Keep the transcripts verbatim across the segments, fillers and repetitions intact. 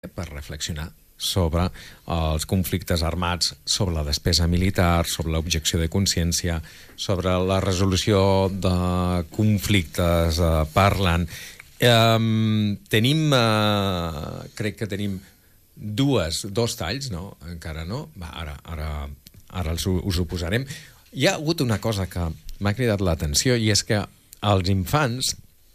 per reflexionar sobre els conflictes armats, sobre la despesa militar, sobre l'objecció de consciència, sobre la resolució de conflictes eh, parlant. Eh, tenim, eh, crec que tenim dues, dos talls, no? Encara no? Va, ara, ara, ara els, us ho posarem. Hi ha hagut una cosa que m'ha cridat l'atenció i és que els infants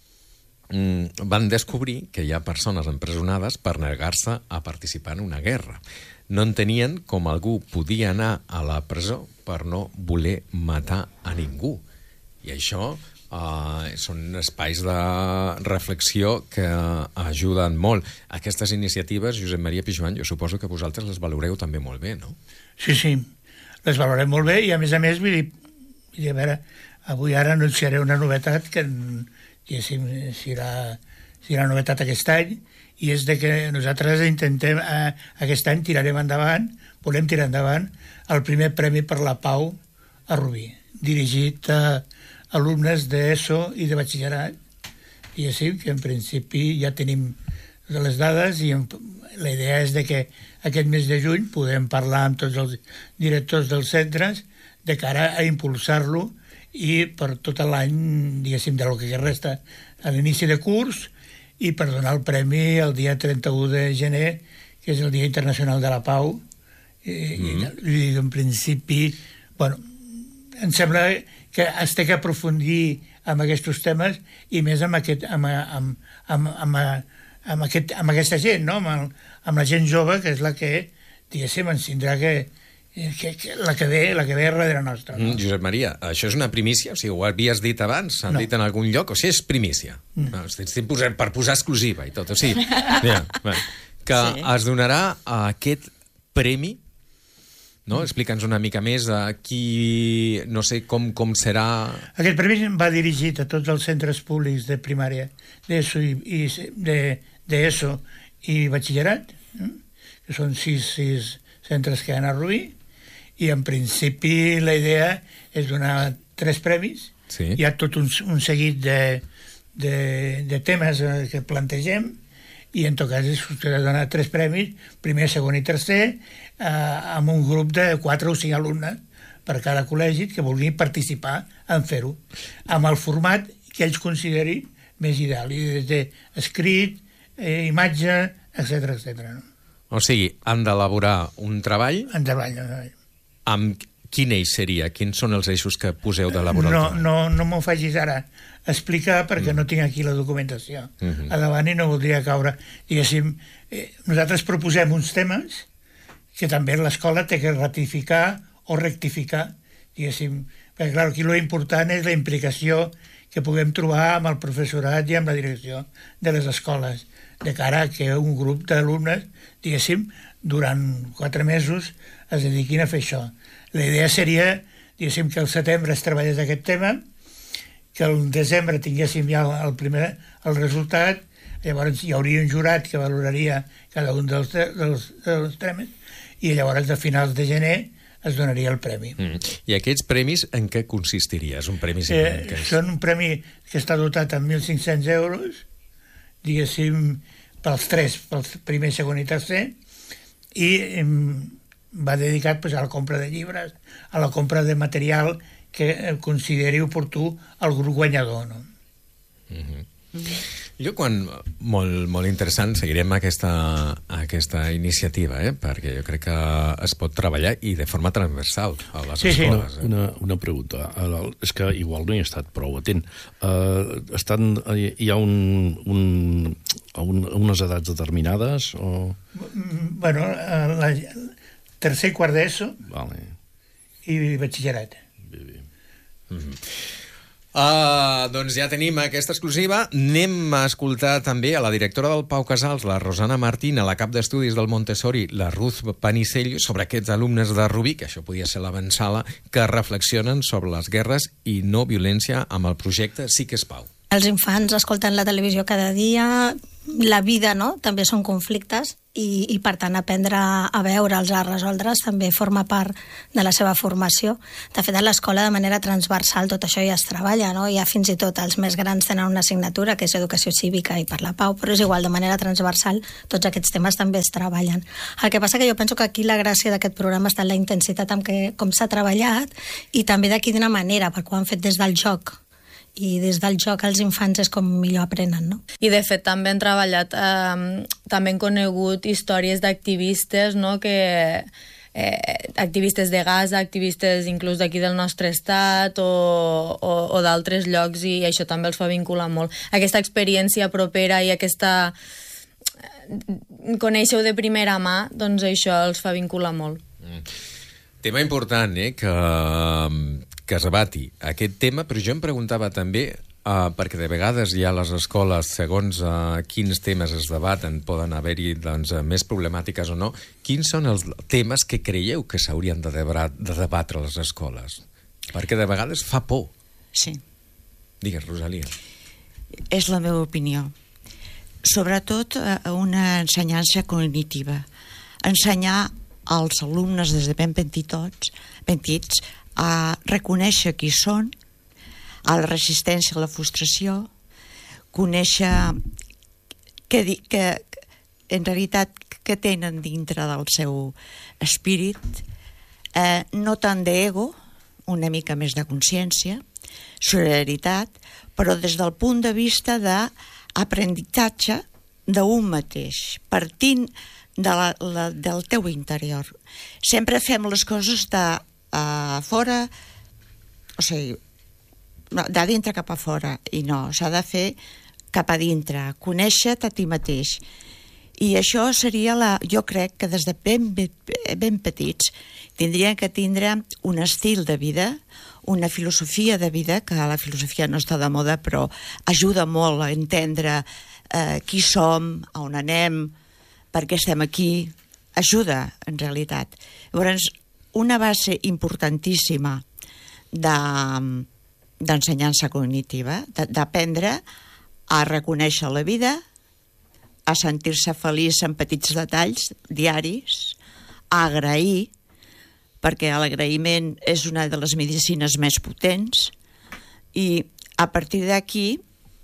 van descobrir que hi ha persones empresonades per negar-se a participar en una guerra. No entenien com algú podia anar a la presó per no voler matar a ningú. I això eh, són espais de reflexió que ajuden molt. Aquestes iniciatives, Josep Maria Pijoan, jo suposo que vosaltres les valoreu també molt bé, no? Sí, sí, les valorem molt bé i a més a més, vull dir, vull dir a veure, avui ara anunciaré una novetat que que serà, serà novetat aquest any, i és de que nosaltres intentem, eh, aquest any tirarem endavant, volem tirar endavant el primer Premi per la Pau a Rubí, dirigit a alumnes d'ESO i de batxillerat, i així que en principi ja tenim les dades i en, la idea és de que aquest mes de juny podem parlar amb tots els directors dels centres de cara a impulsar-lo i per tot l'any, diguéssim, de lo que resta a l'inici de curs i per donar el premi el dia trenta-u de gener, que és el Dia Internacional de la Pau. I, mm. i en principi, bueno, em sembla que es té que aprofundir en aquests temes i més amb, aquest, amb, amb, amb, amb, amb, aquest, amb aquesta gent, no? amb, el, amb la gent jove, que és la que, diguéssim, ens tindrà que Que, que la que ve, la que ve darrere nostra. No? Mm, Josep Maria, això és una primícia? O sigui, ho havies dit abans? S'han no. dit en algun lloc? O sigui, és primícia? Mm. No, estic posant, per posar exclusiva i tot. O sigui, ja, que sí. es donarà aquest premi, no? Mm. Explica'ns una mica més a qui, no sé com, com serà... Aquest premi va dirigit a tots els centres públics de primària, d'ESO i, i, de, d'ESO i batxillerat, eh? que són sis, sis centres que hi ha a Rubí, i en principi la idea és donar tres premis. Sí. Hi ha tot un, un seguit de, de, de temes que plantegem i en tot cas es donar tres premis, primer, segon i tercer, eh, amb un grup de quatre o cinc alumnes per cada col·legi que vulguin participar en fer-ho, amb el format que ells considerin més ideal, i des d'escrit, eh, imatge, etcètera, etcètera. No? O sigui, han d'elaborar un treball... Un treball, un treball. Amb quin eix seria? Quins són els eixos que poseu d'elaborar no, el treball? No, no m'ho facis ara explicar perquè mm. no tinc aquí la documentació. Mm-hmm. A davant i no voldria caure. Diguéssim, eh, nosaltres proposem uns temes que també l'escola té que ratificar o rectificar. Diguéssim, perquè clar, aquí l'important és la implicació que puguem trobar amb el professorat i amb la direcció de les escoles, de cara a que un grup d'alumnes, diguéssim, durant quatre mesos es dediquin a fer això. La idea seria, diguéssim, que al setembre es treballés aquest tema, que al desembre tinguéssim ja el, primer, el resultat, llavors hi hauria un jurat que valoraria cada un dels, dels, dels temes, i llavors a finals de gener es donaria el premi. Mm. I aquests premis en què consistiria? És un premi eh, és... Són un premi que està dotat amb mil cinc-cents euros, diguéssim, pels tres, pel primer, segon i tercer, i em, va dedicat pues, a la compra de llibres, a la compra de material que consideri oportú el grup guanyador. No? Mm-hmm. Mm-hmm. Jo, quan... Molt, molt interessant, seguirem aquesta, aquesta iniciativa, eh? Perquè jo crec que es pot treballar i de forma transversal a les sí, escoles. Sí. Eh? Una, una pregunta. És que igual no hi he estat prou atent. Uh, estan, hi ha un, un, un, unes edats determinades? O... Bueno, la, tercer i quart d'ESO vale. I batxillerat. Bé, bé. Mm-hmm. Uh, doncs ja tenim aquesta exclusiva. Anem a escoltar també a la directora del Pau Casals, la Rosana Martín, a la cap d'estudis del Montessori, la Ruth Panicello, sobre aquests alumnes de Rubí, que això podia ser l'avançala, que reflexionen sobre les guerres i no violència amb el projecte Sí que és Pau. Els infants escolten la televisió cada dia, la vida, no?, també són conflictes i, i per tant aprendre a veure'ls, a resoldre'ls també forma part de la seva formació. De fet, a l'escola de manera transversal tot això ja es treballa, no? Ja fins i tot els més grans tenen una assignatura que és educació cívica i per la pau, però és igual, de manera transversal tots aquests temes també es treballen. El que passa que jo penso que aquí la gràcia d'aquest programa està en la intensitat amb què, com s'ha treballat i també de quina manera, perquè ho han fet des del joc. I des del joc els infants és com millor aprenen, no? I de fet també han treballat, eh, també han conegut històries d'activistes, no?, que eh, activistes de Gaza, activistes inclús d'aquí del nostre estat o, o, o d'altres llocs, i això també els fa vincular molt. Aquesta experiència propera i aquesta conèixer-ho de primera mà, doncs això els fa vincular molt. Mm. Tema important, eh?, que... que es debati aquest tema, però jo em preguntava també, uh, perquè de vegades hi ha les escoles, segons uh, quins temes es debaten, poden haver-hi doncs, més problemàtiques o no, quins són els temes que creieu que s'haurien de, debat, de debatre a les escoles? Perquè de vegades fa por. Sí. Digues, Rosalia. És la meva opinió. Sobretot una ensenyança cognitiva. Ensenyar als alumnes des de ben petitots, petits, a reconèixer qui són, a la resistència a la frustració, conèixer que, que en realitat que tenen dintre del seu espírit, eh, no tant d'ego, una mica més de consciència, solidaritat, però des del punt de vista d'aprenentatge d'un mateix, partint de la, la, del teu interior. Sempre fem les coses de a fora, o sigui, de dintre cap a fora, i no, s'ha de fer cap a dintre, conèixer-te a ti mateix. I això seria la... Jo crec que des de ben, ben petits tindrien que tindre un estil de vida, una filosofia de vida, que la filosofia no està de moda, però ajuda molt a entendre eh, qui som, on anem, per què estem aquí, ajuda, en realitat. Llavors, una base importantíssima d'ensenyança cognitiva, d'aprendre a reconèixer la vida, a sentir-se feliç en petits detalls diaris, a agrair, perquè l'agraïment és una de les medicines més potents, i a partir d'aquí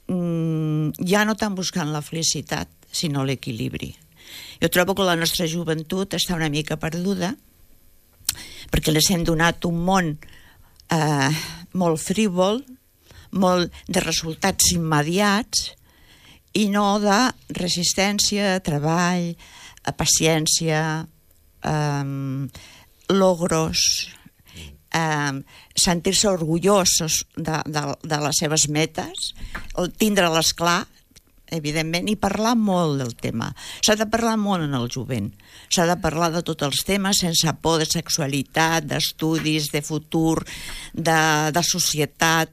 ja no estan buscant la felicitat, sinó l'equilibri. Jo trobo que la nostra joventut està una mica perduda, perquè les hem donat un món eh, molt frívol, molt de resultats immediats i no de resistència, treball, paciència, eh, logros, eh, sentir-se orgullosos de, de, de les seves metes, tindre-les clar, evidentment, i parlar molt del tema. S'ha de parlar molt en el jovent. S'ha de parlar de tots els temes sense por, de sexualitat, d'estudis, de futur, de, de societat,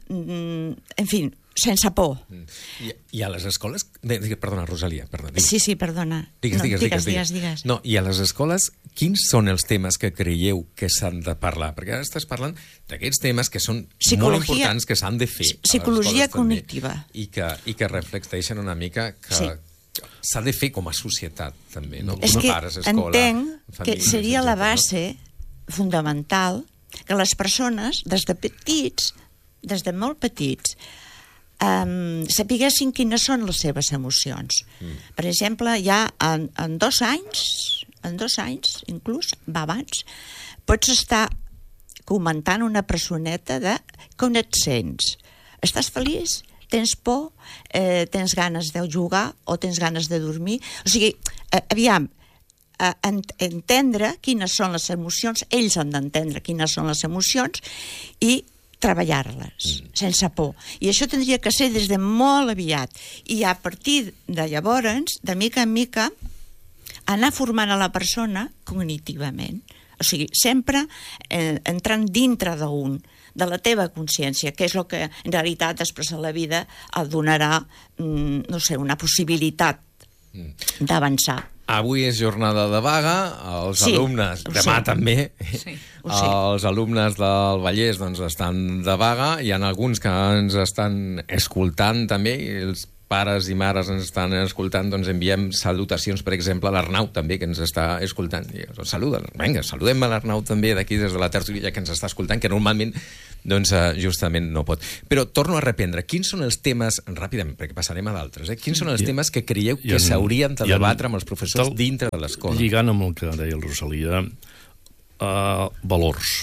en fi, sense por. I, i a les escoles... Perdona, Rosalia, perdona. Digues. Sí, sí, perdona. Digues, no, digues, digues, digues, digues, digues. No, i a les escoles, quins són els temes que creieu que s'han de parlar? Perquè ara estàs parlant d'aquests temes que són psicologia, molt importants, que s'han de fer. Psicologia cognitiva. I que, i que reflecteixen una mica que... Sí. S'ha de fer com a societat, també, no? És que pares, escola, entenc famílies, que seria etcètera, la base no? fundamental que les persones, des de petits, des de molt petits, um, sapiguessin quines són les seves emocions. Mm. Per exemple, ja en, en dos anys, en dos anys, inclús, va abans, pots estar comentant una personeta de com et sents. Estàs feliç? Tens por, eh, tens ganes de jugar o tens ganes de dormir. O sigui, eh, aviam, eh, ent entendre quines són les emocions, ells han d'entendre quines són les emocions i treballar-les, mm. sense por. I això tindria que ser des de molt aviat. I a partir de llavors, de mica en mica, anar formant a la persona cognitivament. O sigui, sempre eh, entrant dintre d'un, de la teva consciència, que és el que en realitat després de la vida et donarà, no sé, una possibilitat d'avançar. Avui és jornada de vaga, els sí, alumnes, demà sé. també, sí, els alumnes del Vallès doncs, estan de vaga, hi ha alguns que ens estan escoltant també, i els pares i mares ens estan escoltant, doncs enviem salutacions, per exemple, a l'Arnau també, que ens està escoltant. Saluda, vinga, saludem a l'Arnau també d'aquí des de la tertúlia que ens està escoltant, que normalment doncs justament no pot. Però torno a reprendre. Quins són els temes, ràpidament, perquè passarem a d'altres, eh? Quins són els temes que creieu que s'haurien de debatre amb els professors dintre de l'escola? Lligant amb el que deia el Rosalia, uh, valors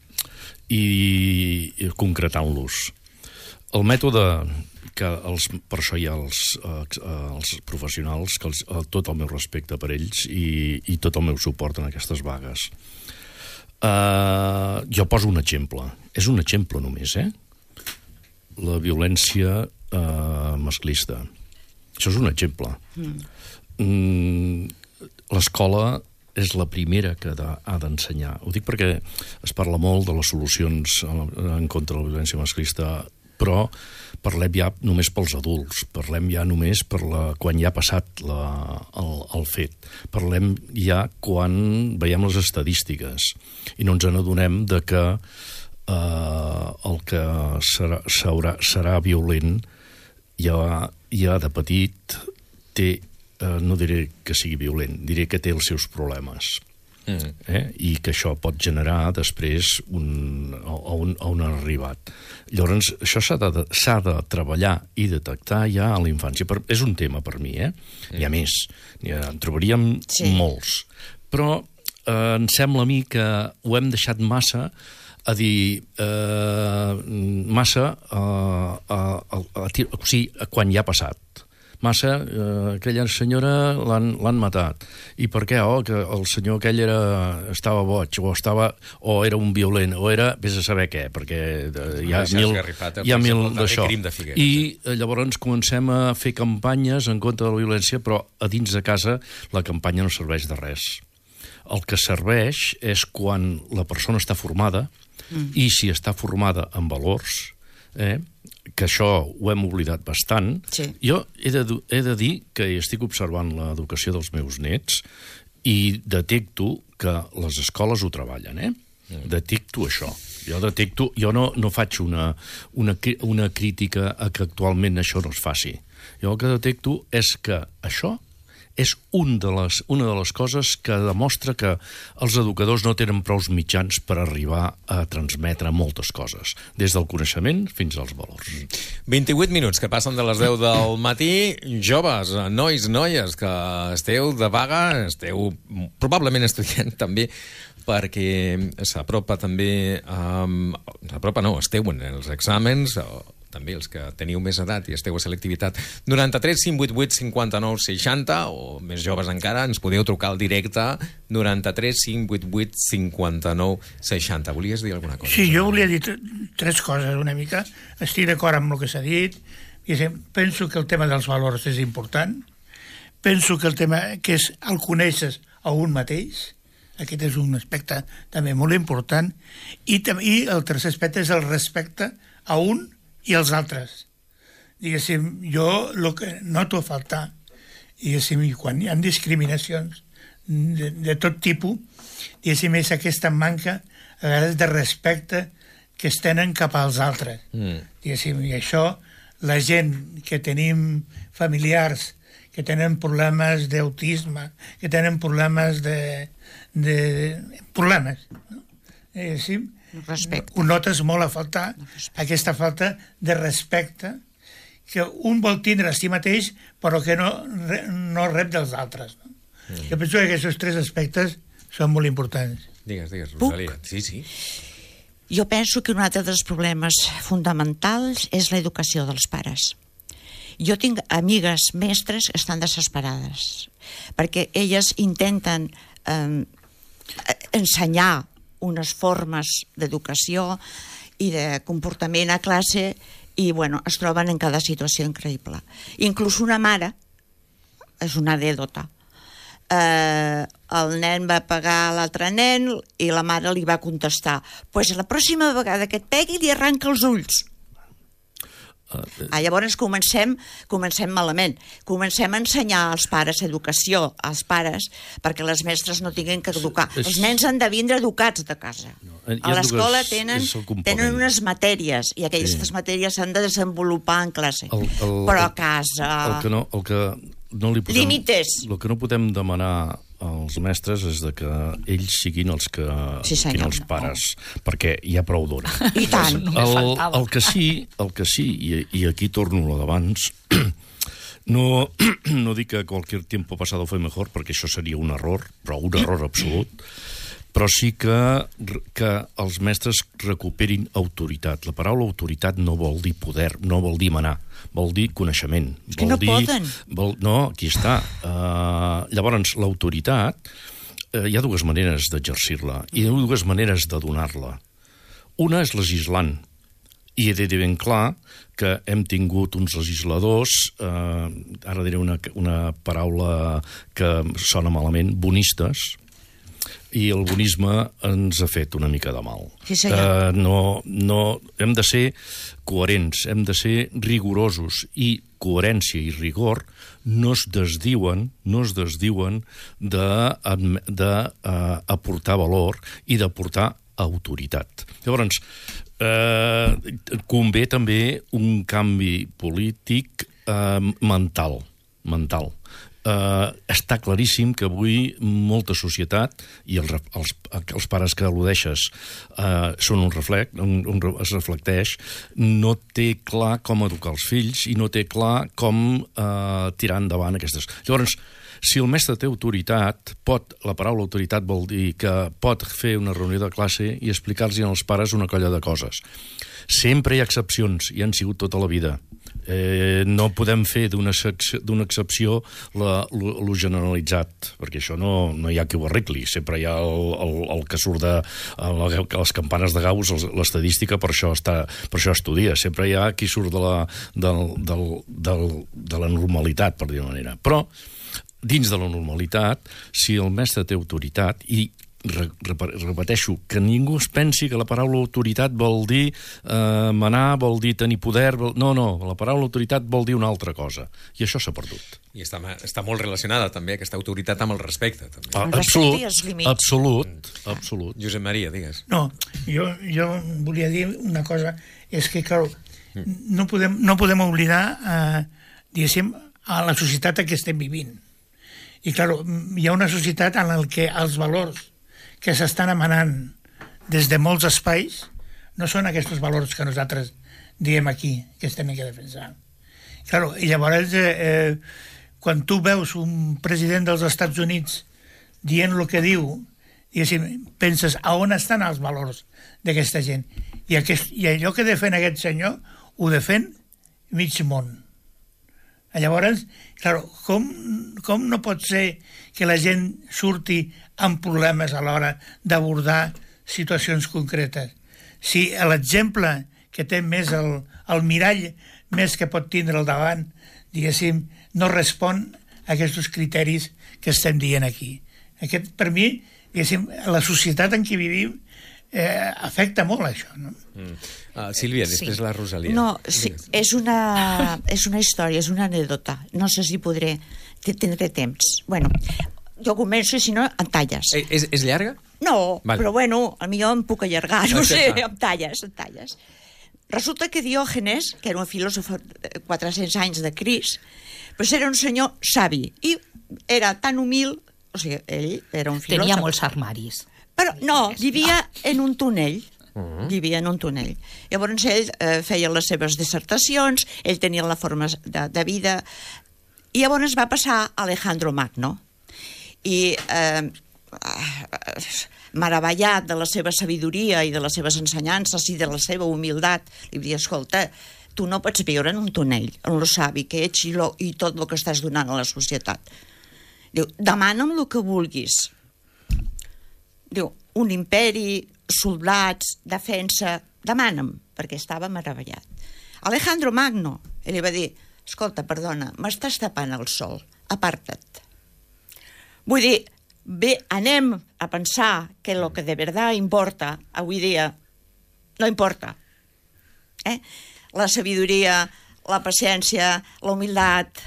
i, i concretant-los. El mètode que els, per això hi ha els, eh, els professionals, que els, tot el meu respecte per ells i, i tot el meu suport en aquestes vagues. Uh, jo poso un exemple. És un exemple només, eh? La violència uh, masclista. Això és un exemple. Mm. Mm, l'escola és la primera que ha d'ensenyar. Ho dic perquè es parla molt de les solucions en contra de la violència masclista, però parlem ja només pels adults, parlem ja només per la, quan ja ha passat la, el, el fet. Parlem ja quan veiem les estadístiques i no ens n'adonem de que eh, el que serà, serà, serà violent ja, ja de petit té, eh, no diré que sigui violent, diré que té els seus problemes. Mm. Eh? I que això pot generar després un, on, on ha arribat. Llavors, això s'ha de, s'ha de treballar i detectar ja a la infància. Per, és un tema per mi, eh? Mm. Hi ha més. Ha, en trobaríem sí. molts. Però eh, em sembla a mi que ho hem deixat massa a dir eh, massa eh, a, a, a, a, o sigui, quan ja ha passat. Massa, eh, aquella senyora l'han matat. I per què? Oh, que el senyor aquell era, estava boig, o, estava, o era un violent, o era, vés a saber què, perquè eh, hi ha ah, mil, hi ha mil d'això. I eh, llavors comencem a fer campanyes en contra de la violència, però a dins de casa la campanya no serveix de res. El que serveix és quan la persona està formada, mm. i si està formada en valors, eh, que això ho hem oblidat bastant. Sí. Jo he de, he de dir que estic observant l'educació dels meus nets i detecto que les escoles ho treballen, eh? Mm. Detecto això. Jo detecto, jo no, no faig una, una, una crítica a que actualment això no es faci. Jo el que detecto és que això és un de les, una de les coses que demostra que els educadors no tenen prous mitjans per arribar a transmetre moltes coses, des del coneixement fins als valors. vint-i-vuit minuts que passen de les deu del matí. Joves, nois, noies, que esteu de vaga, esteu probablement estudiant també, perquè s'apropa també, um, s'apropa no, esteu en els exàmens, també els que teniu més edat i esteu a selectivitat. noranta-tres cinc vuit vuit cinquanta-nou seixanta, o més joves encara, ens podeu trucar al directe noranta-tres cinc vuit vuit cinquanta-nou seixanta. Volies dir alguna cosa? Sí, jo volia dir tres coses una mica. Estic d'acord amb el que s'ha dit. Penso que el tema dels valors és important. Penso que el tema que és el conèixer a un mateix, aquest és un aspecte també molt important, i, i el tercer aspecte és el respecte a un i els altres. Diguéssim, jo el que noto a faltar, diguéssim, quan hi ha discriminacions de, de tot tipus, diguéssim, és aquesta manca a vegades de respecte que es tenen cap als altres. Mm. Diguéssim, i això, la gent que tenim familiars que tenen problemes d'autisme, que tenen problemes de... de problemes, no? Diguéssim, respecte. Ho notes molt a faltar, aquesta falta de respecte que un vol tindre a si mateix però que no, no rep dels altres, no? Mm. Jo penso que aquests tres aspectes són molt importants. Digues, digues, Rosalia. Sí, sí. Jo penso que un altre dels problemes fonamentals és l'educació dels pares. Jo tinc amigues mestres que estan desesperades perquè elles intenten eh, ensenyar unes formes d'educació i de comportament a classe i, bueno, es troben en cada situació increïble. Inclús una mare, és una anèdota, eh, el nen va pegar l'altre nen i la mare li va contestar: pues la pròxima vegada que et pegui li arranca els ulls. Ah, llavors comencem, comencem malament. Comencem a ensenyar als pares educació, als pares, perquè les mestres no tinguin que educar. Els nens han de vindre educats de casa. No, a l'escola tenen, tenen unes matèries, i aquestes sí. matèries s'han de desenvolupar en classe. El, el, Però a casa... El que no, el que no li podem, límites. El que no podem demanar als mestres és de que ells siguin els que sí, senyor, els pares, no. perquè hi ha prou d'hora. I tant. El, el que sí, el que sí i, i aquí torno a d'abans, no, no dic que qualsevol tiempo pasado fue mejor, perquè això seria un error, però un error absolut, però sí que, que els mestres recuperin autoritat. La paraula autoritat no vol dir poder, no vol dir manar, vol dir coneixement. És que vol no dir, poden. Vol, no, aquí està. Uh, llavors, l'autoritat, uh, hi ha dues maneres d'exercir-la, i hi ha dues maneres de donar-la. Una és legislant, i he de dir ben clar que hem tingut uns legisladors, uh, ara diré una, una paraula que sona malament, bonistes, i el bonisme ens ha fet una mica de mal. Sí, senyor. Uh, no, no, hem de ser coherents, hem de ser rigorosos, i coherència i rigor no es desdiuen, no es desdiuen d'aportar valor i d'aportar autoritat. Llavors, eh, convé també un canvi polític eh, mental, mental. Uh, està claríssim que avui molta societat, i els, els, els pares que al·ludeixes uh, són un reflex, un, un, es reflecteix, no té clar com educar els fills i no té clar com uh, tirar endavant aquestes... Llavors, si el mestre té autoritat, pot, la paraula autoritat vol dir que pot fer una reunió de classe i explicar-los als pares una colla de coses. Sempre hi ha excepcions, i han sigut tota la vida. Eh, no podem fer d'una excepció la, lo, lo generalitzat, perquè això no, no hi ha qui ho arregli. Sempre hi ha el, el, el que surt de el, les campanes de Gauss, l'estadística, per això està, per això estudia. Sempre hi ha qui surt de la, del, del, del, de la normalitat, per dir-ho manera. Però, dins de la normalitat, si el mestre té autoritat, i repeteixo, que ningú es pensi que la paraula autoritat vol dir eh, manar, vol dir tenir poder, vol... no, no, la paraula autoritat vol dir una altra cosa, i això s'ha perdut. I està, està molt relacionada també aquesta autoritat amb el respecte, també. Ah, absolut, absolut, absolut. Josep Maria, digues. No, jo, jo volia dir una cosa, és que, clar, no podem, no podem oblidar, eh, diguéssim, a la societat en què estem vivint. I, clar, hi ha una societat en la que els valors que s'estan emanant des de molts espais no són aquests valors que nosaltres diem aquí, que estem aquí a defensar. Claro, i llavors, eh, eh, quan tu veus un president dels Estats Units dient el que diu, diguéssim, penses a on estan els valors d'aquesta gent. I, aquest, I allò que defen aquest senyor ho defen mig món. Llavors, claro, com, com no pot ser que la gent surti amb problemes a l'hora d'abordar situacions concretes? Si l'exemple que té més el, el mirall més que pot tindre al davant, diguéssim, no respon a aquests criteris que estem dient aquí. Aquest, per mi, diguéssim, la societat en què vivim eh, afecta molt això, no? Mm. Uh, Sílvia, després sí. La Rosalia. No, sí, és una, és una història, és una anècdota. No sé si podré tindre temps. Bueno, jo començo, si no, en talles. Eh, és, és llarga? No, vale. Però bueno, potser em puc allargar, no sé, en talles, en talles. Resulta que Diògenes, que era un filòsof de quatre-cents anys de Crist, pues era un senyor savi, i era tan humil, o sigui, ell era un filòsof. Tenia molts armaris. Però no, vivia en un túnel. Uh-huh. Vivia en un túnel. Llavors ell eh, feia les seves dissertacions, ell tenia la forma de, de vida, i llavors va passar a Alejandro Magno. I eh, meravellat de la seva sabidoria i de les seves ensenyances i de la seva humilitat, li va dir, escolta, tu no pots viure en un túnel, en lo savi que ets i, lo, i tot el que estàs donant a la societat. Diu, demana'm el que vulguis. Diu, un imperi, soldats, defensa, demana'm, perquè estava meravellat. Alejandro Magno, ell li va dir, escolta, perdona, m'estàs tapant el sol, aparta't. Vull dir, bé, anem a pensar que el que de veritat importa avui dia no importa. Eh? La sabidoria la paciència, la humilitat,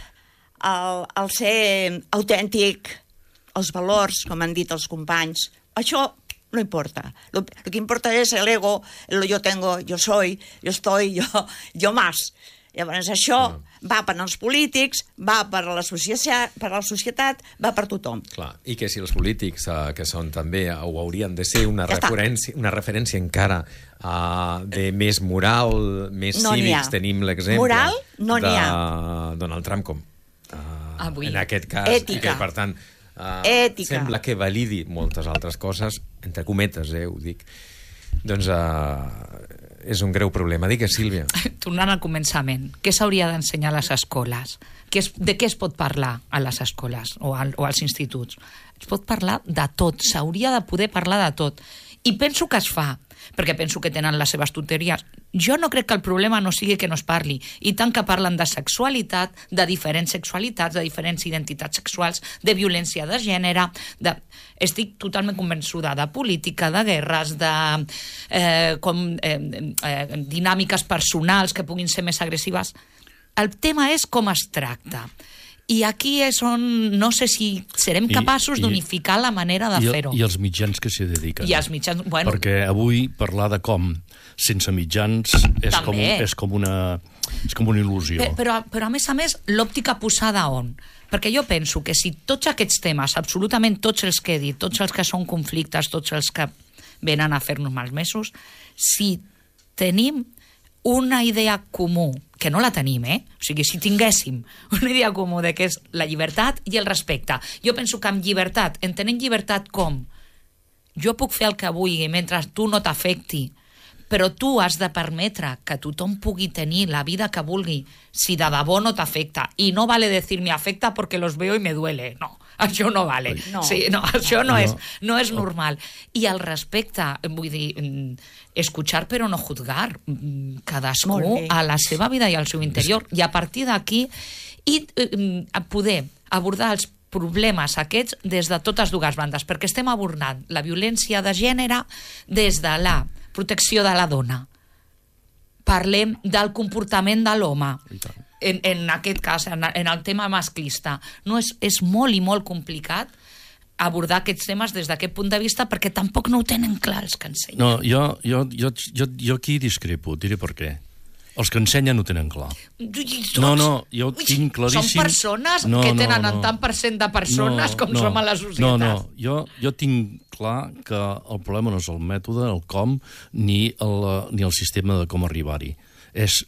el, el ser autèntic, els valors, com han dit els companys. Això no importa. Lo, lo que importa és l'ego, el yo tengo, yo soy, yo estoy, yo, yo más. Llavors això va per als polítics, va per a la societat, per a la societat, va per tothom. Clar, i que si els polítics, eh, que són també, o haurien de ser una, Ja està. referència, una referència encara uh, de més moral, més No n'hi cívics, ha. tenim l'exemple Moral, no n'hi de ha. Donald Trump com uh, Avui. en aquest cas, Ètica. i que per tant uh, Ètica. sembla que validi moltes altres coses, entre cometes, eh, ho dic. Doncs uh, és un greu problema. Digues, Sílvia. Tornant al començament, què s'hauria d'ensenyar a les escoles? Què es, de què es pot parlar a les escoles o, al, o als instituts? Es pot parlar de tot, s'hauria de poder parlar de tot. I penso que es fa, perquè penso que tenen les seves tonteries. Jo no crec que el problema no sigui que no es parli, i tant que parlen de sexualitat, de diferents sexualitats, de diferents identitats sexuals, de violència de gènere, de... estic totalment convençuda de política, de guerres, de eh, com, eh, eh, dinàmiques personals que puguin ser més agressives. El tema és com es tracta. I aquí és on no sé si serem capaços I, i, d'unificar la manera de i, fer-ho. I els mitjans que s'hi dediquen. I els mitjans... Bueno, perquè avui parlar de com sense mitjans és, com, També. és, com, una, és com una il·lusió. Però, però, però a més a més, l'òptica posada on? Perquè jo penso que si tots aquests temes, absolutament tots els que he dit, tots els que són conflictes, tots els que venen a fer-nos malmesos, si tenim una idea comú, que no la tenim, eh? O sigui, si tinguéssim una idea comú de què és la llibertat i el respecte. Jo penso que amb llibertat, entenent llibertat com jo puc fer el que vulgui mentre tu no t'afecti, però tu has de permetre que tothom pugui tenir la vida que vulgui si de debò no t'afecta. I no vale decir me afecta porque los veo y me duele. No, això no vale. No. Sí, no, això no, No. és, no és normal. I el respecte, vull dir, mm, escuchar però no juzgar. Mm, Cadascú Molt bé. a la seva vida i al seu interior. I a partir d'aquí i eh, poder abordar els problemes aquests des de totes dues bandes, perquè estem abordant la violència de gènere des de la protecció de la dona. Parlem del comportament de l'home. En, en aquest cas, en, en el tema masclista. No és, és molt i molt complicat abordar aquests temes des d'aquest punt de vista perquè tampoc no ho tenen clar els que ensenyen. No, jo, jo, jo, jo, jo aquí discrepo, diré per què. Els que ensenyen ho tenen clar. No, no, jo ho tinc claríssim. Són persones no, que no, tenen no. en tant per cent de persones no, com no, som a la societat. No, no, jo, jo tinc clar que el problema no és el mètode, el com, ni el, ni el sistema de com arribar-hi. És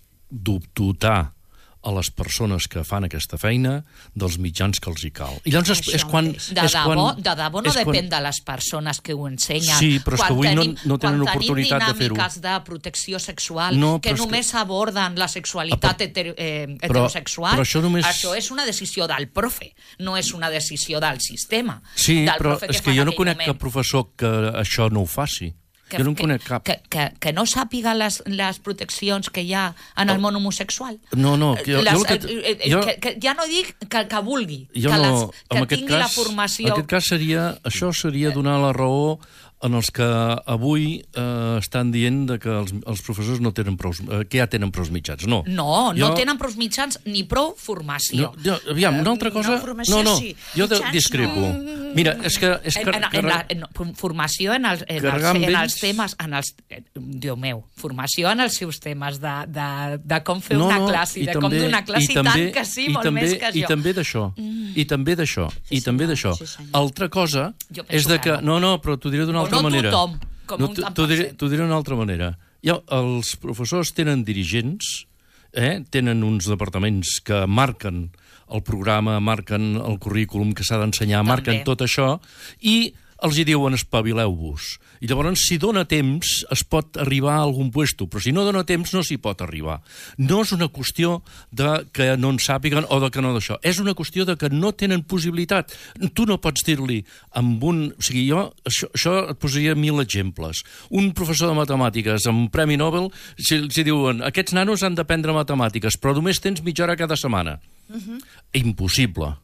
dotar a les persones que fan aquesta feina dels mitjans que els hi cal. I llavors és, és quan... De és debò, quan, de debò no és depèn quan... de les persones que ho ensenyen. Sí, però és que avui no, no tenen quan oportunitat de fer-ho. Quan tenim dinàmiques de protecció sexual No, que però és només que- aborden la sexualitat Ah, heter, eh, però- heterosexual, però això només- això és una decisió del profe, no és una decisió del sistema. Sí, del però profe és fa que jo en no aquell conec moment. cap professor que això no ho faci. Que, jo no en que, conec cap. Que, que, que no sàpiga les, les proteccions que hi ha en el món homosexual. No, no, que jo- les, jo el que- eh, eh, jo- que, que ja no dic que, que vulgui, Jo que, no, les, que en aquest tingui cas, la formació... En aquest cas seria, això seria donar la raó en els que avui eh, estan dient de que els, els professors no tenen prou, eh, que ja tenen prou mitjans. No, No, no Jo- tenen prou mitjans ni prou formació. No, jo, aviam, una altra no, cosa... formació no, no, sí, jo de, mitjans discrepo. Mira, és que... És En, que en, en, la, en, formació en, els, en, els, Carregar amb en ells- els temes, en els, eh, Déu meu, formació en els seus temes de, de, de com fer no, una no, classe, i de com també- donar classe, i, també- tant que sí, i molt també, més que I jo. també d'això, Mm. i també d'això, i Sí, també senyor, d'això. sí, senyor. Altra cosa Jo penso és de que que... no. No, no, però t'ho diré d'una O altra no manera. tothom, com no, un t'ho- tant t'ho per diré, cent. t'ho diré d'una altra manera. Ja, els professors tenen dirigents, eh? Tenen uns departaments que marquen el programa, marquen el currículum que s'ha d'ensenyar, També. marquen tot això, i els hi diuen espavileu-vos. I llavors, si dona temps, es pot arribar a algun puesto, però si no dona temps, no s'hi pot arribar. No és una qüestió de que no en sàpiguen o de que no d'això. És una qüestió de que no tenen possibilitat. Tu no pots dir-li amb un... O sigui, jo, això, això et posaria mil exemples. Un professor de matemàtiques amb Premi Nobel, si els hi diuen aquests nanos han d'aprendre matemàtiques, però només tens mitja hora cada setmana. Uh-huh. Impossible.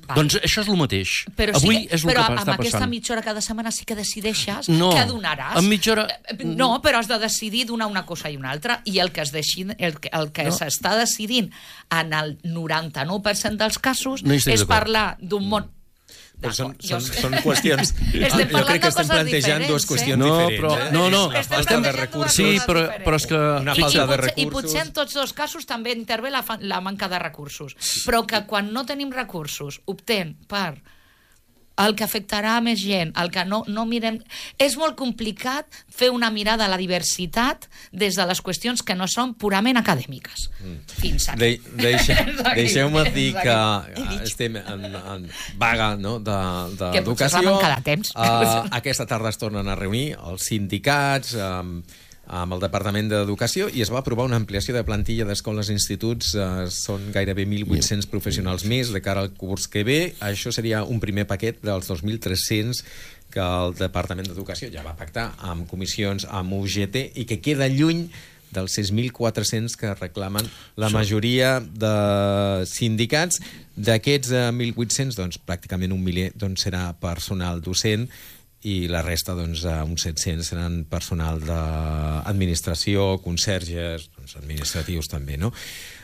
Val. Doncs això és el mateix. Però Avui sí, és el però que amb està aquesta passant. mitja hora cada setmana sí que decideixes No, què donaràs. amb mitja hora- No, però has de decidir donar una cosa i una altra, i el que es decid, el, que- el que No. s'està decidint en el noranta-nou per cent dels casos No hi estic és d'acord. parlar d'un món... Però són, D'acord, jo són, sé. són qüestions... Estem jo crec que parlant de estem coses plantejant dues diferents, qüestions No, diferents. però- eh? no, no, Una estem falta de plantejant dues recursos. Sí, coses però, diferents. però és que... Una I, falta i, de potser, I recursos. potser en tots dos casos també intervé la, fa- la manca de recursos. Però que quan no tenim recursos optem per el que afectarà a més gent, el que no, no mirem... És molt complicat fer una mirada a la diversitat des de les qüestions que no són purament acadèmiques. Fins aquí. De, deixe, Fins aquí. Deixeu-me dir Fins que aquí. eh, estem en, en vaga no, Que potser és d'educació. la manca de temps. Uh, aquesta tarda es tornen a reunir els sindicats um, amb el Departament d'Educació i es va aprovar una ampliació de plantilla d'escoles i instituts. Uh, són gairebé mil vuit-cents professionals més de cara al curs que ve. Això seria un primer paquet dels dos mil tres-cents que el Departament d'Educació ja va pactar amb comissions, amb U G T, i que queda lluny dels sis mil quatre-cents que reclamen la majoria de sindicats. D'aquests eh, mil vuit-cents, doncs, pràcticament un miler doncs, serà personal docent i la resta, doncs, eh, uns set-cents seran personal d'administració, conserges, doncs, administratius també, no?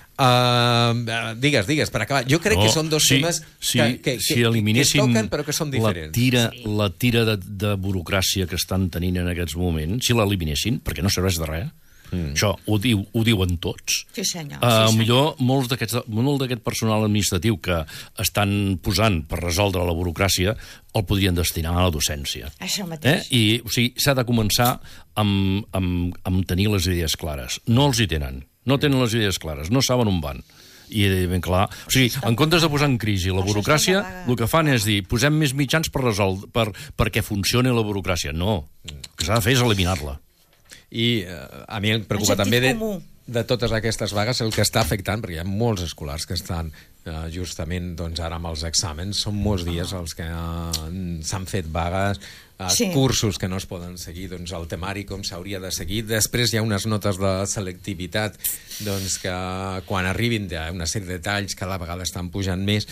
Uh, digues, digues, per acabar. Jo crec No, que són dos sí, temes sí, que, que, si que, que es eliminessin toquen però que són diferents. La tira, la tira de, de burocràcia que estan tenint en aquests moments, si l'eliminessin, perquè no serveix de res, mm. això ho, diu, ho diuen tots. Sí, senyor. Uh, sí, senyor. millor molts d'aquests- molt d'aquest personal administratiu que estan posant per resoldre la burocràcia el podrien destinar a la docència. Això Eh? mateix. I o sigui, s'ha de començar amb, amb, amb tenir les idees clares. No els hi tenen. No tenen les idees clares. No saben on van. I ben clar... O sigui, en comptes de posar en crisi la burocràcia, el que fan és dir, posem més mitjans per resoldre, per, perquè funcioni la burocràcia. No. El que s'ha de fer és eliminar-la. I eh, a mi em preocupa El sentit també de, comú. de totes aquestes vagues el que està afectant, perquè hi ha molts escolars que estan eh, justament doncs, ara amb els exàmens, són molts dies els que eh, s'han fet vagues, eh, Sí. cursos que no es poden seguir, doncs el temari com s'hauria de seguir. Després hi ha unes notes de selectivitat doncs, que quan arribin hi ha una sèrie de detalls cada vegada estan pujant més,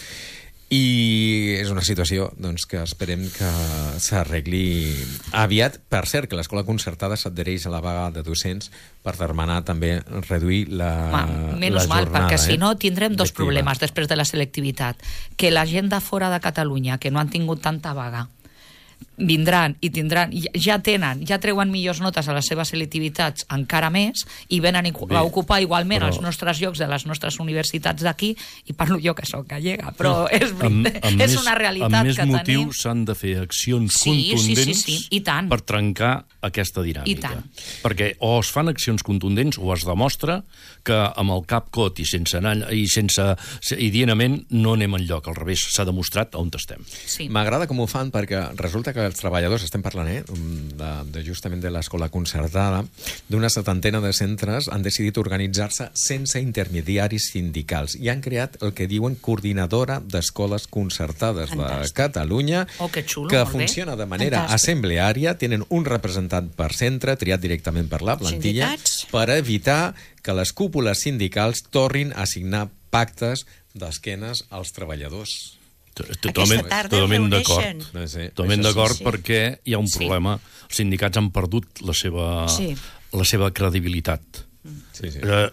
i és una situació doncs, que esperem que s'arregli aviat. Per cert, que l'escola concertada s'adhereix a la vaga de docents per demanar també reduir la, Ma, menys la mal, jornada. perquè si eh? no tindrem dos lectiva. problemes després de la selectivitat. Que la gent de fora de Catalunya, que no han tingut tanta vaga, vindran i tindran, ja tenen, ja treuen millors notes a les seves selectivitats encara més i venen Bé, a ocupar igualment però- els nostres llocs de les nostres universitats d'aquí, i parlo jo que soc gallega, però és, Amb, amb és més, una realitat amb més que tenim. motiu s'han de fer accions Sí, sí, sí, contundents sí, i tant. per trencar aquesta dinàmica. I tant. Perquè o es fan accions contundents o es demostra que amb el cap cot i sense anar, i sense i dienament no anem enlloc, al revés, s'ha demostrat on estem. Sí. M'agrada com ho fan perquè resulta que els treballadors, estem parlant eh, de, de justament de l'escola concertada, d'una setantena de centres han decidit organitzar-se sense intermediaris sindicals i han creat el que diuen Coordinadora d'Escoles Concertades Fantàstic. de Catalunya, Oh, que xulo, que molt bé. funciona de manera Fantàstic. assembleària, tenen un representant per centre, triat directament per la plantilla, Sindicats. per evitar que les cúpules sindicals tornin a signar pactes d'esquenes als treballadors. Totalment, Aquesta tarda totalment reuneixen. d'acord. No sé, Totalment això sí, d'acord sí. perquè hi ha un Sí. problema. Els sindicats han perdut la seva, Sí. la seva credibilitat. Sí, sí. Eh,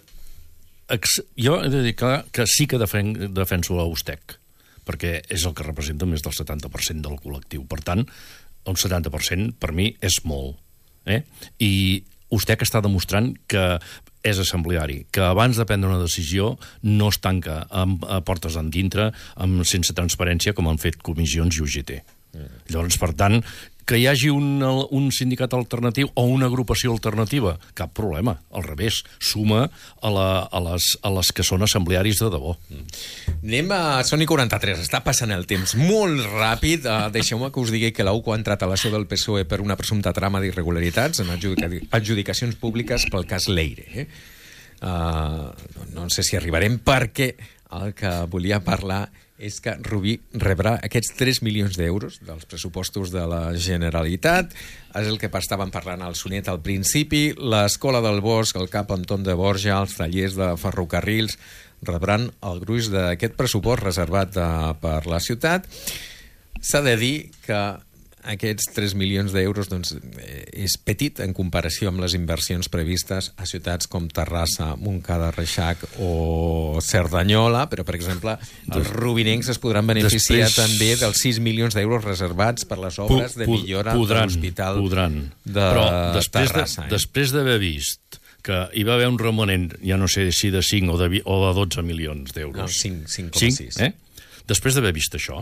ex, jo he de dir que, que sí que defen, defenso la USTEC, perquè és el que representa més del setanta per cent del col·lectiu. Per tant, un setanta per cent per mi és molt. Eh? I USTEC està demostrant que és assembleari, que abans de prendre una decisió no es tanca amb, a portes endintre, amb, sense transparència, com han fet comissions i U G T. Mm. Llavors, per tant, que hi hagi un, un sindicat alternatiu o una agrupació alternativa, cap problema, al revés, suma a, la, a, les, a les que són assemblearis de debò. Anem a Sony quaranta-tres, està passant el temps molt ràpid. Uh, Deixeu-me que us digui que la U C O ha entrat a l'acció del P S O E per una presumpta trama d'irregularitats en adjudica adjudicacions públiques pel cas Leire. Eh? Uh, no, no sé si arribarem perquè el que volia parlar és que Rubí rebrà aquests tres milions d'euros dels pressupostos de la Generalitat. És el que estàvem parlant al Sonet al principi. L'Escola del Bosc, el CAP Anton de Borja, els tallers de ferrocarrils rebran el gruix d'aquest pressupost reservat de, per la ciutat. S'ha de dir que aquests tres milions d'euros doncs, és petit en comparació amb les inversions previstes a ciutats com Terrassa, Montcada, Reixac o Cerdanyola, però, per exemple, els rubinencs es podran beneficiar Després... també dels sis milions d'euros reservats per les obres de millora podran, de l'hospital podran. de Però després Terrassa. De, eh? Després d'haver vist que hi va haver un remanent, ja no sé si de cinc o de, o de dotze milions d'euros. No, cinc coma sis. Eh? Després d'haver vist això,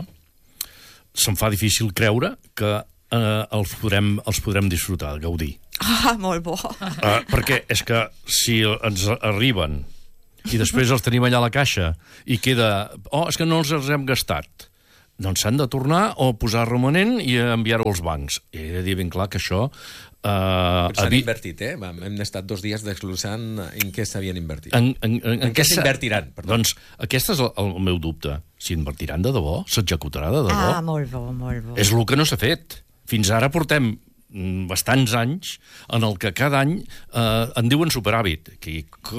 se'm fa difícil creure que eh, els, podrem, els podrem disfrutar, gaudir. Ah, molt bo. Uh, perquè és que si ens arriben i després els tenim allà a la caixa i queda... Oh, és que no els els hem gastat. Doncs s'han de tornar o posar romanent i enviar-ho als bancs. I he de dir ben clar que això... Uh, Però s'han avi... invertit, eh? Vam, hem estat dos dies desglossant en què s'havien invertit. En, en, en, en què s'invertiran? Doncs aquest és el, el meu dubte. Si invertiran de debò? S'executarà de debò? Ah, molt bo, molt bo. És el que no s'ha fet. Fins ara portem bastants anys en el que cada any eh, en diuen superàvit. Que,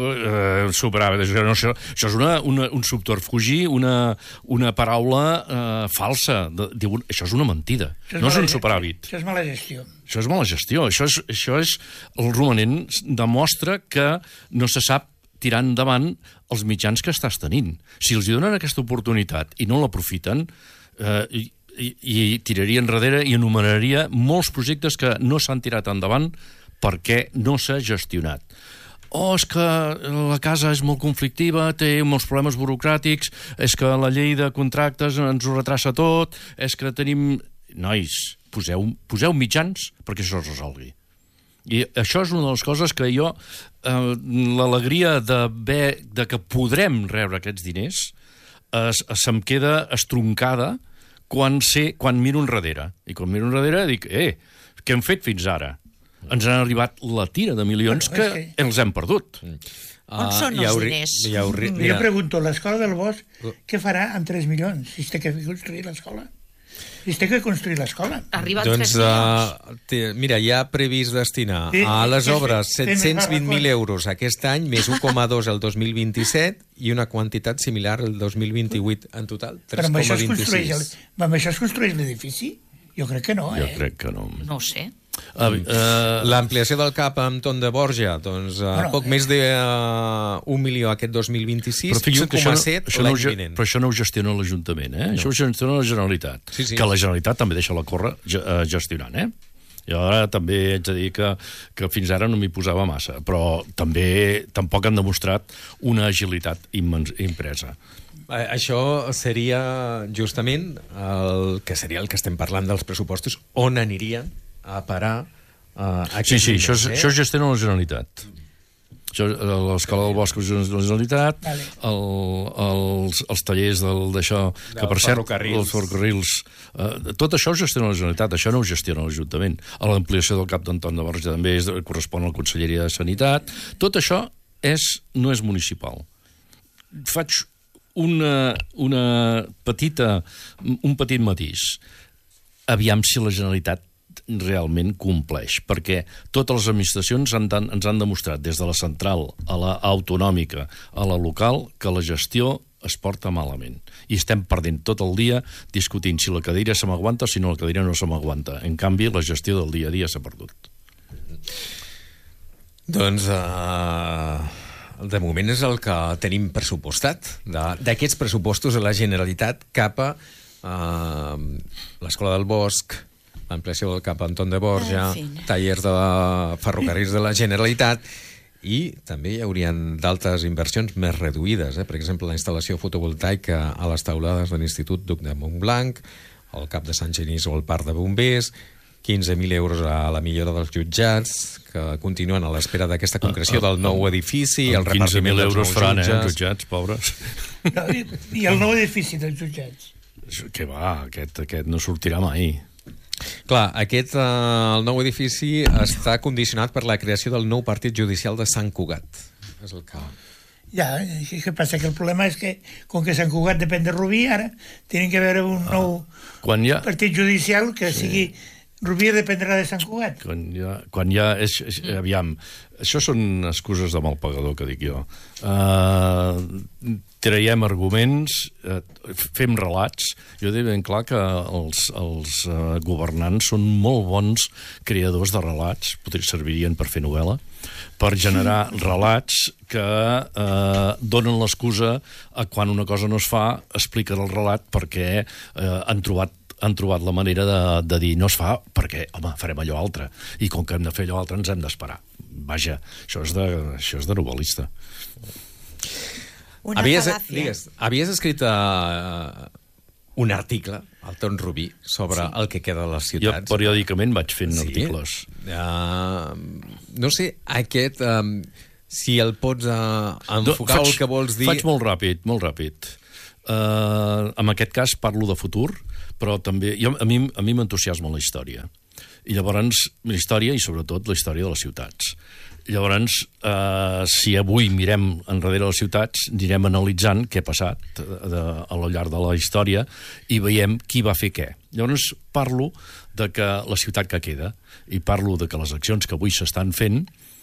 eh, superàvit, això, no, això, això és una, una, un subterfugi, una, una paraula eh, falsa. De, diuen, això és una mentida. És no és un superàvit. Això és mala gestió. Això és mala gestió. Això és, això és el romanent demostra que no se sap tirar endavant els mitjans que estàs tenint. Si els donen aquesta oportunitat i no l'aprofiten, eh, i, i, i tiraria enrere i enumeraria molts projectes que no s'han tirat endavant perquè no s'ha gestionat. Oh, és que la casa és molt conflictiva, té molts problemes burocràtics, és que la llei de contractes ens ho retrassa tot, és que tenim... Nois, poseu, poseu mitjans perquè això es resolgui. I això és una de les coses que jo, eh, l'alegria de, ver, de que podrem rebre aquests diners, es, es, se'm queda estroncada quan, sé, quan miro enrere. I quan miro enrere dic, eh, què hem fet fins ara? Ens han arribat la tira de milions que els hem perdut. On uh, són els hauré, diners? Hauré, jo pregunto, l'Escola del Bosc, què farà amb tres milions si es té que construir l'escola? Si es té que construir l'escola. Arriba doncs, tres milions. Uh, té, mira, hi ha previst destinar sí, a les sí, obres sí, set-cents vint mil euros aquest any, més un coma dos el dos mil vint-i-set i una quantitat similar el dos mil vint-i-vuit en total, tres coma vint-i-sis. Però amb això es construeix l'edifici? Jo crec que no, eh? Jo crec que no. No ho sé. Uh, uh, L'ampliació del CAP amb Anton de Borja, doncs uh, bueno, poc eh. més d'un uh, milió aquest dos mil vint-i-sis i un coma set no, l'any vinent. Però això no ho gestiona l'Ajuntament, eh? No. Això ho gestiona la Generalitat. Sí, sí. Que la Generalitat també deixa la córrer gestionant, eh? I ara també haig de dir que, que fins ara no m'hi posava massa, però també tampoc han demostrat una agilitat immens, impresa. Això seria justament el que seria el que estem parlant dels pressupostos, on anirien a parar uh, sí, sí, això, eh? Això gestiona la Generalitat. L'Escola del Bosc és la Generalitat, vale. el, els, els tallers d'això, que per cert, els ferrocarrils, uh, tot això ho gestiona la Generalitat, això no ho gestiona l'Ajuntament. L'ampliació del CAP d'Anton de Borja també és, correspon a la Conselleria de Sanitat. Tot això és, no és municipal. Faig una, una petita, un petit matís. Aviam si la Generalitat realment compleix, perquè totes les administracions han, ens han demostrat, des de la central a la autonòmica a la local, que la gestió es porta malament. I estem perdent tot el dia discutint si la cadira se m'aguanta o si no la cadira no se m'aguanta. En canvi, la gestió del dia a dia s'ha perdut. Doncs... Uh... de moment és el que tenim pressupostat d'aquests pressupostos de la Generalitat cap a uh, l'Escola del Bosc, l'ampliació del CAP Anton de Borja, ah, tallers de ferrocarrils de la Generalitat, i també hi haurien d'altres inversions més reduïdes, eh? Per exemple, la instal·lació fotovoltaica a les taulades de l'Institut Duc de Montblanc, el CAP de Sant Genís o el Parc de Bombers, quinze mil euros a la millora dels jutjats, que continuen a l'espera d'aquesta concreció del nou edifici, el repartiment dels nous faran, jutges. Eh, jutjats, pobres. No, i, I el nou edifici dels jutjats? Que va, aquest, aquest no sortirà mai. Clar, aquest, eh, el nou edifici està condicionat per la creació del nou partit judicial de Sant Cugat. És el que... Ja, què passa? Que el problema és que, com que Sant Cugat depèn de Rubí, ara tenen que veure un ah. nou quan ja... partit judicial que sí. sigui... Rubí dependrà de Sant Cugat. Quan ja... Quan ja és, és, aviam, això són excuses de mal pagador, que dic jo. Uh, traiem arguments, uh, fem relats. Jo dic ben clar que els, els uh, governants són molt bons creadors de relats, potser servirien per fer novel·la, per generar relats que eh, donen l'excusa a quan una cosa no es fa, expliquen el relat perquè eh, han trobat han trobat la manera de, de dir no es fa perquè, home, farem allò altre i com que hem de fer allò altre ens hem d'esperar. Vaja, això és de, això és de novel·lista. Una havies, digues, havies escrit uh, un article al Ton Rubí sobre sí. el que queda de les ciutats. Jo periòdicament vaig fent sí. articles. Uh, no sé, aquest... Um, si el pots uh, enfocar no, faig, el que vols dir... Faig molt ràpid, molt ràpid. Uh, en aquest cas parlo de futur, però també... Jo, a mi a mi m'entusiasma la història. I llavors, la història i sobretot la història de les ciutats. Llavors, eh, si avui mirem enrere les ciutats, anirem analitzant què ha passat de, a lo llarg de la història i veiem qui va fer què. Llavors, parlo de que la ciutat que queda i parlo de que les accions que avui s'estan fent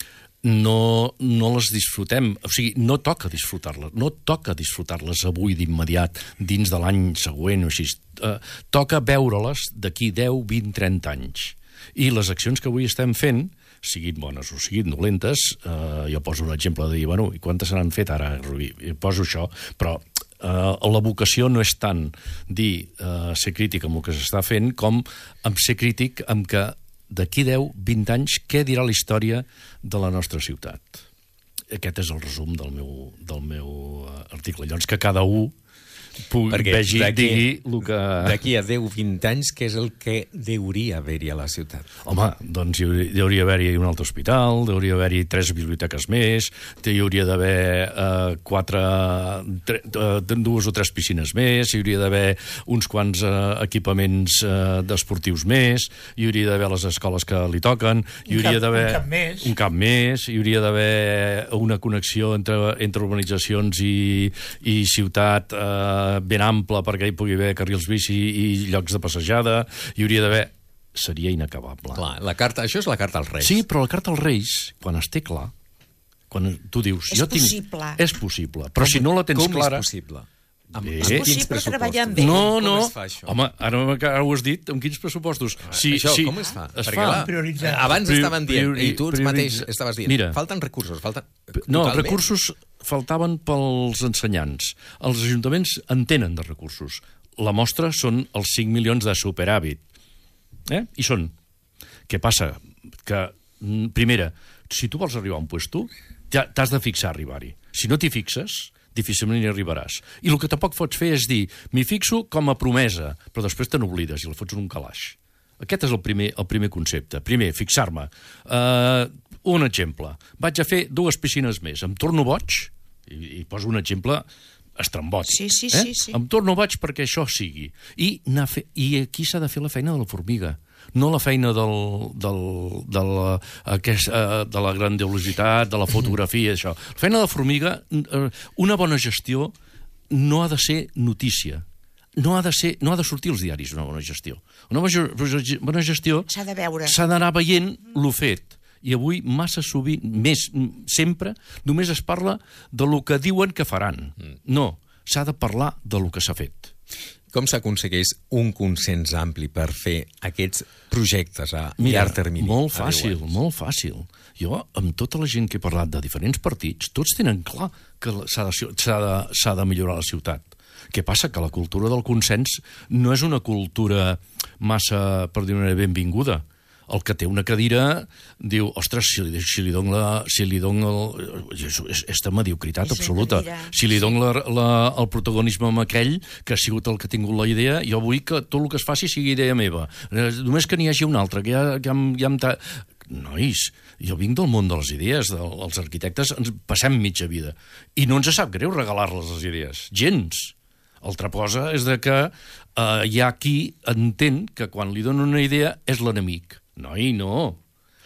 no, no les disfrutem, o sigui, no toca disfrutar-les, no toca disfrutar-les avui d'immediat, dins de l'any següent o així. Eh, toca veure-les d'aquí deu, vint, trenta anys. I les accions que avui estem fent, siguin bones o siguin dolentes, eh, jo poso un exemple de dir, bueno, i quantes se n'han fet ara, Rubí? Poso això, però eh, la vocació no és tant dir eh, ser crític amb el que s'està fent com amb ser crític amb que d'aquí deu, vint anys, què dirà la història de la nostra ciutat? Aquest és el resum del meu, del meu article. Llavors, que cada un pugui, vegi, digui el que... D'aquí a deu, vint anys, què és el que deuria haver-hi a la ciutat? Home, doncs hi hauria, hi hauria d'haver-hi un altre hospital, hauria d'haver-hi tres biblioteques més, hi hauria d'haver eh, quatre, tre, eh, dues o tres piscines més, hi hauria d'haver uns quants eh, equipaments eh, esportius més, hi hauria d'haver les escoles que li toquen, hi hauria d'haver... Un cap més. Un cap més, hi hauria d'haver una connexió entre, entre urbanitzacions i, i ciutat eh, ben ampla perquè hi pugui haver carrils bici i llocs de passejada, hi hauria d'haver... Seria inacabable. Clar, la carta, això és la carta als Reis. Sí, però la carta als Reis, quan es té clar, quan tu dius... És jo possible. Tinc, és possible, però com, si no la tens com clara... Com és possible? Amb, és possible treballar amb ell. No, com, no, com es fa això? Home, ara, ara ho has dit, amb quins pressupostos? Sí, això, sí, com es fa? Es Perquè, fa. Clar, abans priori, estaven dient, priori, i tu priori, mateix estaves dient, mira, falten recursos, falten... No, totalment. recursos faltaven pels ensenyants. Els ajuntaments en tenen de recursos. La mostra són els cinc milions de superàvit. Eh? I són. Què passa? Que, primera, si tu vols arribar a un puesto, ja t'has de fixar a arribar-hi. Si no t'hi fixes, difícilment hi arribaràs. I el que tampoc pots fer és dir, m'hi fixo com a promesa, però després te n'oblides i la fots en un calaix. Aquest és el primer, el primer concepte. Primer, fixar-me. Uh, un exemple. Vaig a fer dues piscines més. Em torno boig, i, i poso un exemple estrambòtic. Sí, sí, eh? sí, sí. Em torno boig perquè això sigui. I, fe... I aquí s'ha de fer la feina de la formiga, no la feina del, del, de, la, aquest, de la grandiositat, de la fotografia, això. La feina de la formiga, una bona gestió no ha de ser notícia. No ha de ser, no ha de sortir als diaris una bona gestió. Una bona gestió s'ha de veure. S'ha d'anar veient lo fet. I avui, massa sovint, més, sempre, només es parla de lo que diuen que faran. No, s'ha de parlar de lo que s'ha fet. Com s'aconsegueix un consens ampli per fer aquests projectes a Mira, llarg termini? Molt fàcil, molt fàcil. Jo, amb tota la gent que he parlat de diferents partits, tots tenen clar que s'ha de, s'ha de, s'ha de millorar la ciutat. Què passa? Que la cultura del consens no és una cultura massa, per dir-ho benvinguda. El que té una cadira diu, ostres, si li, si li dono la... Si li dono el, és, és, és de mediocritat absoluta. Si li dono la, la, el protagonisme amb aquell que ha sigut el que ha tingut la idea, jo vull que tot el que es faci sigui idea meva. Només que n'hi hagi un altre, que ja, ja, ja em... Ta... Nois, jo vinc del món de les idees, dels arquitectes ens passem mitja vida. I no ens sap greu regalar-les les idees. Gens. Altra cosa és de que eh, hi ha qui entén que quan li donen una idea és l'enemic. No, i no.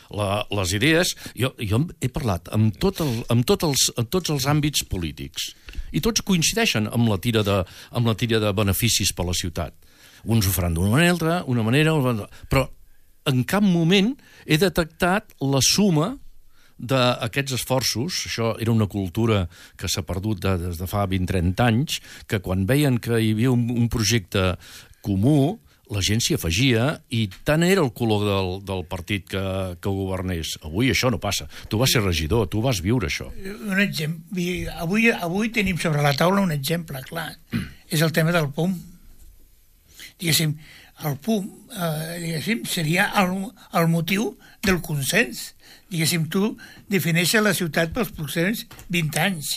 La, les idees... Jo, jo he parlat amb, tot el, amb, tot els, amb tots els àmbits polítics i tots coincideixen amb la tira de, amb la tira de beneficis per la ciutat. Uns ho faran d'una manera, una manera, però en cap moment he detectat la suma d'aquests esforços. Això era una cultura que s'ha perdut de, des de fa vint trenta anys, que quan veien que hi havia un, un projecte comú, la gent s'hi afegia i tant era el color del, del partit que, que governés. Avui això no passa. Tu vas ser regidor, tu vas viure això. Un exemple. Avui, avui tenim sobre la taula un exemple, clar. Mm. És el tema del P U M. Diguéssim, el P U M eh, diguéssim, seria el, el motiu del consens. Diguéssim, tu defineixes la ciutat pels pròxims vint anys.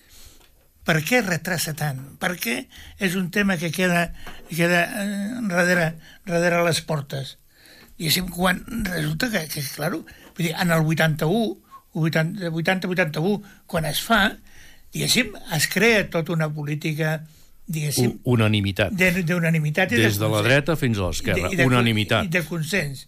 Per què retrasa tant? Per què és un tema que queda, queda darrere, darrere les portes? Diguéssim, quan resulta que, que clar, vull dir, en el vuitanta-u, vuitanta vuitanta-u, quan es fa, diguéssim, es crea tota una política, diguéssim... Unanimitat. D'unanimitat. Des de la dreta fins a l'esquerra. Unanimitat. I de consens.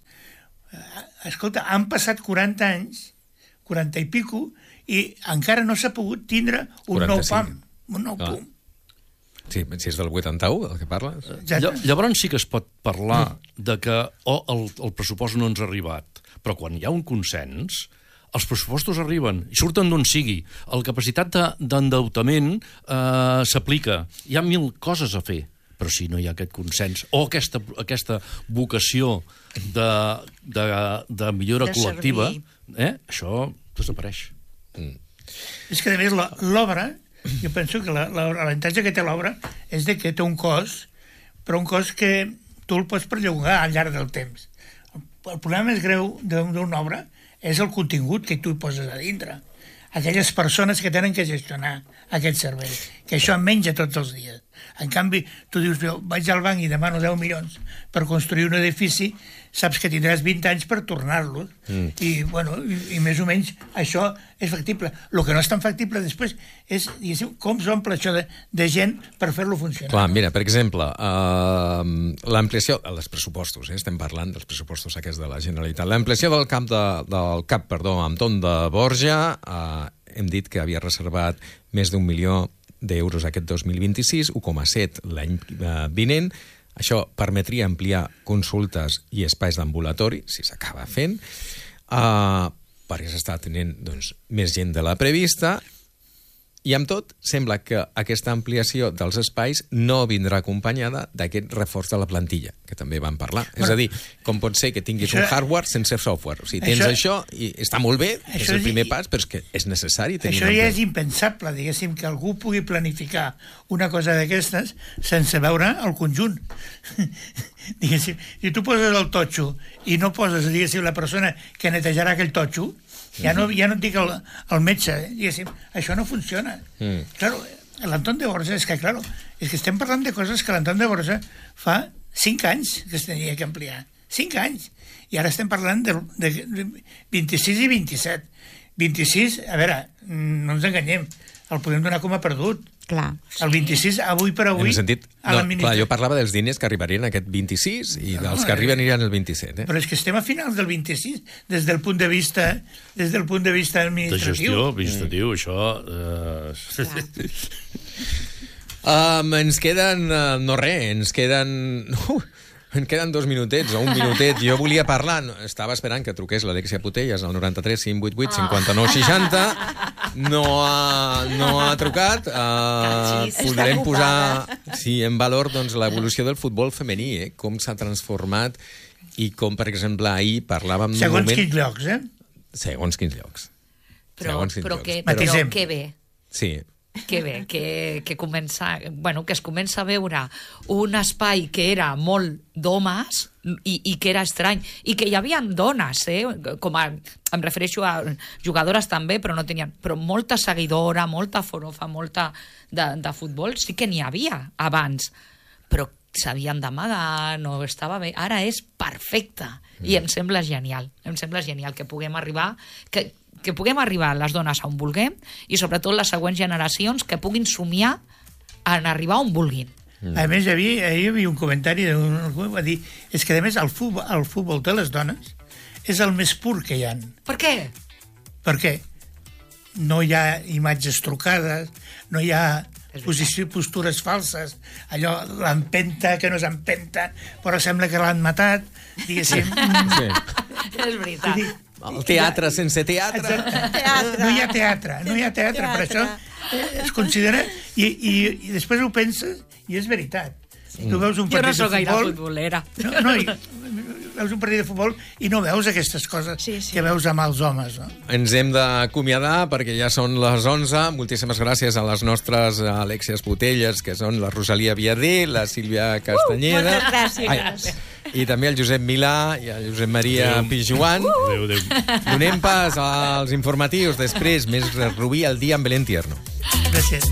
Escolta, han passat quaranta anys, quaranta i pico, i encara no s'ha pogut tindre un nou P A M. Un nou P U M. Sí, si és del vuitanta-u, el que parles. Exacte. Llavors sí que es pot parlar de que oh, el, el pressupost no ens ha arribat, però quan hi ha un consens, els pressupostos arriben i surten d'on sigui. La capacitat d'endeutament eh, s'aplica. Hi ha mil coses a fer, però si no hi ha aquest consens o aquesta, aquesta vocació de, de, de millora de col·lectiva, eh, això desapareix. Mm. És que, a més, l'obra, jo penso que l'avantatge que té l'obra és de que té un cost, però un cost que tu el pots perllongar al llarg del temps. El problema més greu d'una obra és el contingut que tu hi poses a dintre. Aquelles persones que tenen que gestionar aquest servei, que això em menja tots els dies. En canvi, tu dius, vaig al banc i demano deu milions per construir un edifici, saps que tindràs vint anys per tornar-los. Mm. I, bueno, i, i més o menys això és factible. El que no és tan factible després és, diguéssim, com s'omple això de, de gent per fer-lo funcionar. Clar, mira, per exemple, uh, l'ampliació dels pressupostos, eh? Estem parlant dels pressupostos aquests de la Generalitat. L'ampliació del camp de, del CAP, perdó, Anton de Borja, uh, hem dit que havia reservat més d'un milió d'euros aquest dos mil vint-i-sis, un coma set l'any uh, vinent. Això permetria ampliar consultes i espais d'ambulatori, si s'acaba fent, uh, perquè s'està tenint doncs, més gent de la prevista, i amb tot, sembla que aquesta ampliació dels espais no vindrà acompanyada d'aquest reforç de la plantilla, que també vam parlar. Bueno, és a dir, com pot ser que tinguis això, un hardware sense software? O sigui, tens això, això i està molt bé, és el primer pas, però és que és necessari tenir... Això ja és impensable, diguéssim, que algú pugui planificar una cosa d'aquestes sense veure el conjunt. Diguéssim, si tu poses el totxo i no poses, diguéssim, la persona que netejarà aquell totxo, ja no, ja no et dic el, el metge, diguéssim, això no funciona. Mm. Claro, l'Anton de Borja, és que, claro, és que estem parlant de coses que l'Anton de Borja fa cinc anys que es tenia que ampliar. Cinc anys. I ara estem parlant de, de, de vint-i-sis i vint-i-set. vint-i-sis, a veure, no ens enganyem, el podem donar com a perdut. Clar. El vint-i-sis, avui per avui... En sentit, no, clar, jo parlava dels diners que arribarien aquest vint-i-sis i dels no, que arriben aniran el vint-i-set. Eh? Però és que estem a finals del vint-i-sis, des del punt de vista, des del punt de vista administratiu. De gestió, administratiu, mm. això... Uh... um, ens queden... Uh, no res, ens queden... Uh, en queden dos minutets o un minutet. Jo volia parlar, estava esperant que truqués l'Alexia Putelles al noranta-tres cinc vuit vuit cinquanta-nou seixanta. No ha, no ha trucat. Uh, podrem posar sí, en valor doncs, l'evolució del futbol femení, eh? Com s'ha transformat i com, per exemple, ahir parlàvem... Segons moment... quins llocs, eh? Segons quins llocs. Però, Segons quins però, llocs. que, Però... però que bé. Sí. Que bé, que, que, comença, bueno, que es comença a veure un espai que era molt d'homes i, i que era estrany, i que hi havia dones, eh? Com a, em refereixo a jugadores també, però no tenien, però molta seguidora, molta forofa, molta de, de futbol, sí que n'hi havia abans, però s'havien d'amagar, no estava bé, ara és perfecte, mm. i em sembla genial, em sembla genial que puguem arribar, que que puguem arribar les dones on vulguem i sobretot les següents generacions que puguin somiar en arribar on vulguin. Mm. A més, hi havia, hi havia un comentari d'un algú va dir, és que a més el futbol, el futbol de les dones és el més pur que hi ha. Per què? Perquè no hi ha imatges trucades, no hi ha posició, postures falses, allò, l'empenta que no és empenta, però sembla que l'han matat, diguéssim. Sí. És veritat. Dir, El teatre sense teatre. teatre. No hi ha teatre, no hi ha teatre, teatre. Per això es considera... I, i, i després ho penses i és veritat. Sí. Tu veus un jo no partit sóc de gaire futbol... futbolera. No, no, i, veus un partit de futbol i no veus aquestes coses Sí, sí. que veus amb els homes, no? Ens hem d'acomiadar perquè ja són les onze. Moltíssimes gràcies a les nostres Alèxies Botelles, que són la Rosalia Viadé, la Sílvia Castanyeda. moltes gràcies. Ai, i també el Josep Milà i el Josep Maria Adéu. Pijuan. Adéu, adéu. Donem pas als informatius. Després, més Rubí al dia amb Belén Tierno. Gràcies.